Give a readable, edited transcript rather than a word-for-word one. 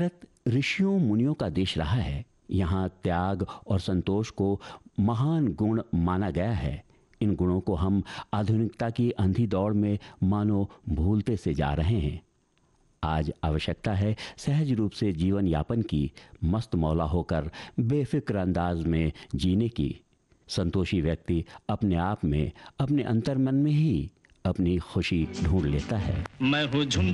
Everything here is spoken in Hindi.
भारत ऋषियों मुनियों का देश रहा है। यहाँ त्याग और संतोष को महान गुण माना गया है। इन गुणों को हम आधुनिकता की अंधी दौड़ में मानो भूलते से जा रहे हैं। आज आवश्यकता है सहज रूप से जीवन यापन की, मस्त मौला होकर बेफिक्र अंदाज में जीने की। संतोषी व्यक्ति अपने आप में, अपने अंतर्मन में ही अपनी खुशी ढूंढ लेता है। मैं हूँ